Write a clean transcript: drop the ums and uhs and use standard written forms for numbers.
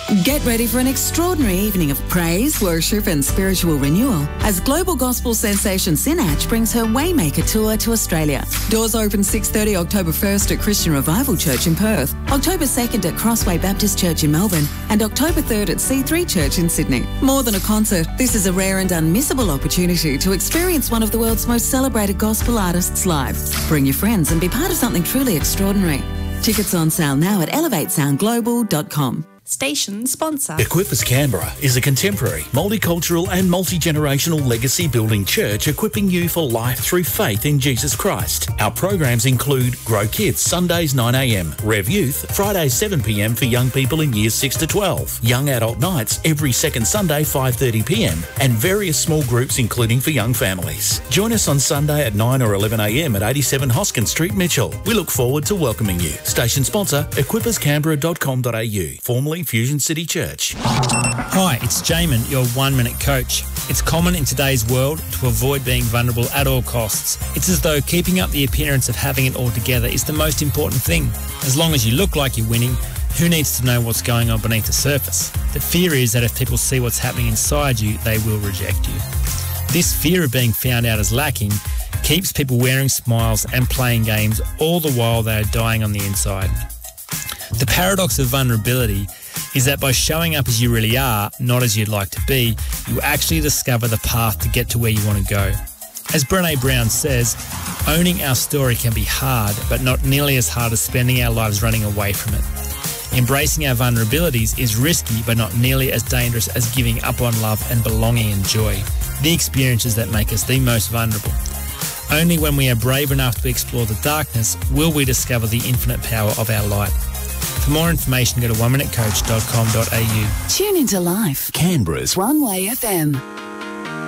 Get ready for an extraordinary evening of praise, worship and spiritual renewal as global gospel sensation Sinach brings her Waymaker Tour to Australia. Doors open 6:30 October 1st at Christian Revival Church in Perth, October 2nd at Crossway Baptist Church in Melbourne and October 3rd at C3 Church in Sydney. More than a concert, this is a rare and unmissable opportunity to experience one of the world's most celebrated gospel artists live. Bring your friends and be part of something truly extraordinary. Tickets on sale now at elevatesoundglobal.com. Station sponsor. Equippers Canberra is a contemporary, multicultural and multi-generational legacy building church equipping you for life through faith in Jesus Christ. Our programs include Grow Kids, Sundays 9am, Rev Youth, Fridays 7pm for young people in years 6 to 12, Young Adult Nights every second Sunday 5:30pm, and various small groups including for young families. Join us on Sunday at 9 or 11am at 87 Hoskins Street, Mitchell. We look forward to welcoming you. Station sponsor, equipperscanberra.com.au, formerly Fusion City Church. Hi, it's Jamin, your 1-minute coach. It's common in today's world to avoid being vulnerable at all costs. It's as though keeping up the appearance of having it all together is the most important thing. As long as you look like you're winning, who needs to know what's going on beneath the surface? The fear is that if people see what's happening inside you, they will reject you. This fear of being found out as lacking keeps people wearing smiles and playing games all the while they are dying on the inside. The paradox of vulnerability is that by showing up as you really are, not as you'd like to be, you actually discover the path to get to where you want to go. As Brené Brown says, owning our story can be hard, but not nearly as hard as spending our lives running away from it. Embracing our vulnerabilities is risky, but not nearly as dangerous as giving up on love and belonging and joy, the experiences that make us the most vulnerable. Only when we are brave enough to explore the darkness will we discover the infinite power of our light. For more information, go to oneminutecoach.com.au. Tune into Life. Canberra's One Way FM.